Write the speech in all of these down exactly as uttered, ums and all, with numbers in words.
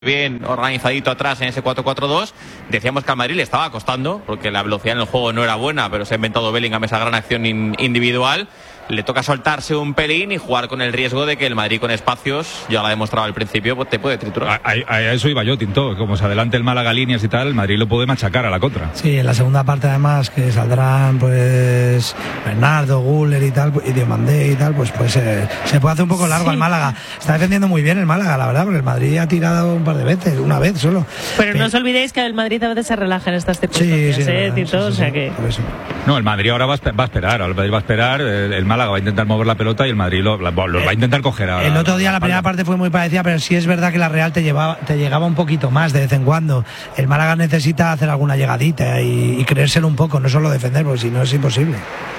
bien organizadito atrás en ese cuatro cuatro dos. Decíamos que al Madrid le estaba costando porque la velocidad en el juego no era buena, pero se ha inventado Bellingham esa gran acción in- individual. Le toca soltarse un pelín y jugar con el riesgo de que el Madrid con espacios, ya lo ha demostrado al principio, pues te puede triturar. A, a, a eso iba yo, Tinto. Como se adelante el Málaga líneas y tal, el Madrid lo puede machacar a la contra. Sí, en la segunda parte además que saldrán pues Bernardo, Güler y tal, y Diomandé y tal, pues pues eh, se puede hacer un poco largo al sí. Málaga. Está defendiendo muy bien el Málaga, la verdad, porque el Madrid ha tirado un par de veces, una vez solo. Pero, Pero no os olvidéis que el Madrid a veces se relaja en estas circunstancias, sí, sí, ¿eh, Tinto? Sí, sí, o sea sí, que... No, el Madrid ahora va a, va a esperar, el Madrid va a esperar, el, el Málaga va a intentar mover la pelota y el Madrid lo, lo, lo va a intentar coger ahora. El otro día la primera parte fue muy parecida, pero sí es verdad que la Real te llevaba, te llegaba un poquito más de vez en cuando. El Málaga necesita hacer alguna llegadita y, y creérselo un poco, no solo defender, porque si no es imposible.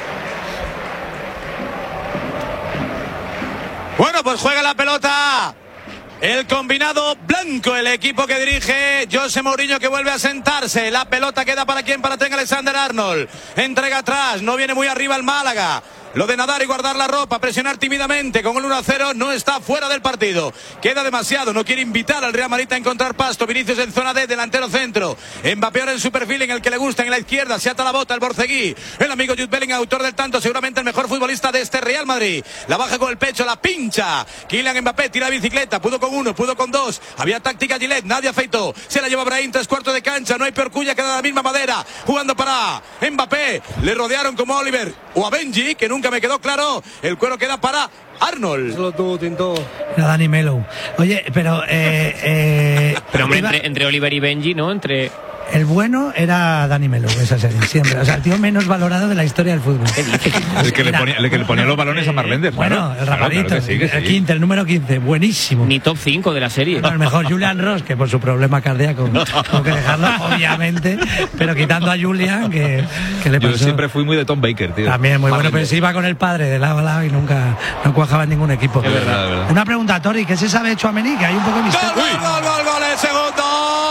Bueno, pues juega la pelota el combinado blanco, el equipo que dirige José Mourinho, que vuelve a sentarse. La pelota queda para quien, para Trent Alexander-Arnold. Entrega atrás, no viene muy arriba el Málaga. Lo de nadar y guardar la ropa, presionar tímidamente con el uno a cero no está fuera del partido. Queda demasiado, no quiere invitar al Real Madrid a encontrar pasto. Vinicius en zona D, delantero centro. Mbappé ahora en su perfil, en el que le gusta, en la izquierda. Se ata la bota el borceguí. El amigo Jude Bellingham, autor del tanto, seguramente el mejor futbolista de este Real Madrid. La baja con el pecho, la pincha. Kylian Mbappé tira bicicleta, pudo con uno, pudo con dos. Había táctica Gillette, nadie afeitó. Se la lleva Brahim, tres cuartos de cancha. No hay peor cuya que da la misma madera. Jugando para Mbappé. Le rodearon como a Oliver o a Benji, que nunca me quedó claro. El cuero queda para Arnold. Solo tú, Tinto. Era Dani Melo. Oye, pero eh, eh, pero hombre, iba... entre, entre Oliver y Benji, ¿no? Entre El bueno era Dani Melo, esa serie, siempre. O sea, el tío menos valorado de la historia del fútbol. El que, le ponía, el que le ponía los balones a Marléndez. Bueno, claro, el rapadito, claro que sí, que sí. El quince, el número quince, buenísimo. Ni top cinco de la serie. Bueno, el mejor Julian Ross, que por su problema cardíaco tengo que dejarlo, obviamente. Pero quitando a Julian, que, que le pasó. Yo siempre fui muy de Tom Baker, tío. También muy Marléndez. bueno, pero se iba con el padre de lado a lado y nunca no cuajaba en ningún equipo. Es verdad, es verdad. Una pregunta, Tori, ¿qué se sabe de Tchouaméni? Que hay un poco de misterio. ¡Gol, gol, gol, gol! ¡El segundo!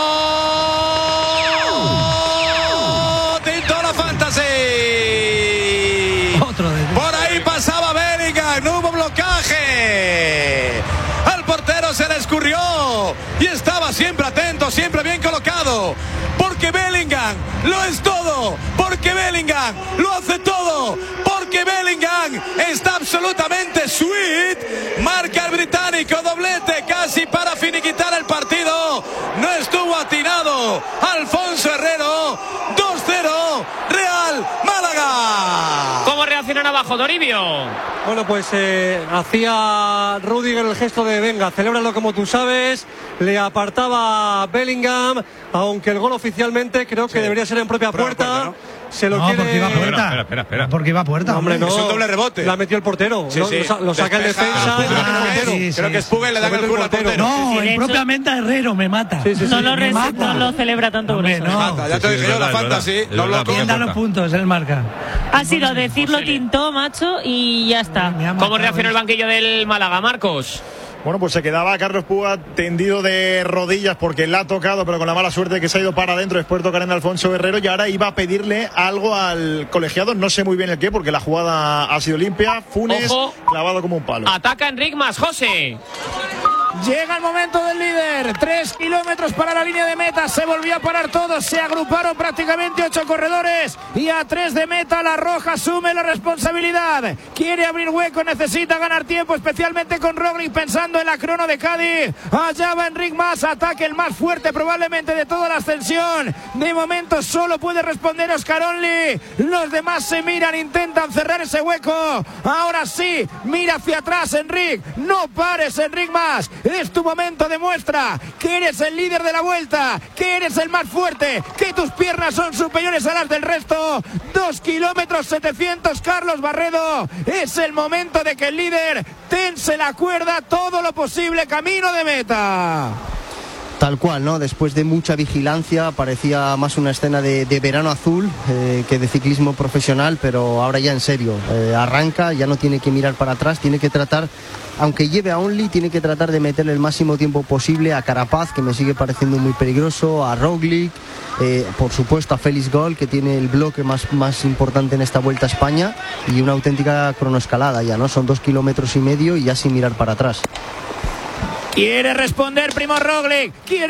Otro de... Por ahí pasaba Bellingham, no hubo blocaje. Al portero se le escurrió y estaba siempre atento, siempre bien colocado. Porque Bellingham lo es todo, porque Bellingham lo hace todo, porque Bellingham está absolutamente sweet. Marca el británico, doblete casi para finiquitar el partido. No estuvo atinado Alfonso Herrero. dos cero, Real Málaga. ¿Cómo reaccionan abajo, Toribio? Bueno, pues eh, hacía Rudiger el gesto de venga, celébralo como tú sabes. Le apartaba Bellingham, aunque el gol oficialmente creo que sí. debería ser en propia puerta. puerta ¿no? Se lo no, quiere... porque iba a puerta. Espera, espera, espera. Porque iba a puerta. Hombre, no. Es un doble rebote. La metió el portero. Sí, lo, sí. lo, lo saca el defensa. Ah, y ah, el sí, portero. sí, creo que es Puga y le dan el culo al portero. No, Sí, en propiamente a Herrero me mata. Sí, sí, sí. No, lo me res- mata. no lo celebra tanto Hombre, por eso. no. Mata, ya te Sí, dije sí, yo, la verdad, fantasy. es No verdad. lo ¿Quién da los puntos? Él marca. Ha sido decirlo Tinto, macho, y ya está. Me ha ¿Cómo matado, reacciona el banquillo del Málaga, Marcos? Bueno, pues se quedaba Carlos Puga tendido de rodillas porque la ha tocado, pero con la mala suerte que se ha ido para adentro después de tocar en Alfonso Herrero, y ahora iba a pedirle algo al colegiado, no sé muy bien el qué, porque la jugada ha sido limpia. Funes, Ojo. clavado como un palo. Ataca Enric Mas, José. Llega el momento del líder, tres kilómetros para la línea de meta, se volvió a parar todo, se agruparon prácticamente ocho corredores y a tres de meta la Roja asume la responsabilidad, quiere abrir hueco, necesita ganar tiempo, especialmente con Roglic pensando en la crono de Cádiz. Allá va Enric Mas, ataque el más fuerte probablemente de toda la ascensión, de momento solo puede responder Oscar Only, los demás se miran, intentan cerrar ese hueco, ahora sí, mira hacia atrás Enric, no pares Enric Mas. Es tu momento, demuestra que eres el líder de la vuelta, que eres el más fuerte, que tus piernas son superiores a las del resto. Dos kilómetros setecientos, Carlos Barredo. Es el momento de que el líder tense la cuerda todo lo posible, camino de meta. Tal cual, ¿no? Después de mucha vigilancia, parecía más una escena de, de verano azul eh, que de ciclismo profesional, pero ahora ya en serio. Eh, arranca, ya no tiene que mirar para atrás, tiene que tratar, aunque lleve a Only, tiene que tratar de meterle el máximo tiempo posible a Carapaz, que me sigue pareciendo muy peligroso, a Roglic, eh, por supuesto a Félix Gol, que tiene el bloque más, más importante en esta Vuelta a España, y una auténtica cronoescalada ya, ¿no? Son dos kilómetros y medio y ya sin mirar para atrás. Quiere responder Primo Roglic. Quiere